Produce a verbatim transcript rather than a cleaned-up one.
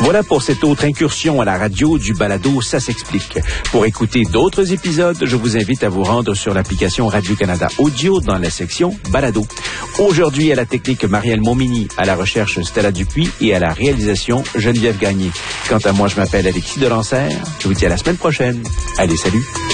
Voilà pour cette autre incursion à la radio du balado Ça s'explique. Pour écouter d'autres épisodes, je vous invite à vous rendre sur l'application Radio-Canada Audio dans la section balado. Aujourd'hui, à la technique, Marielle Montminy, à la recherche, Stella Dupuis et à la réalisation, Geneviève Gagné. Quant à moi, je m'appelle Alexis Delancer. Je vous dis à la semaine prochaine. Allez, salut!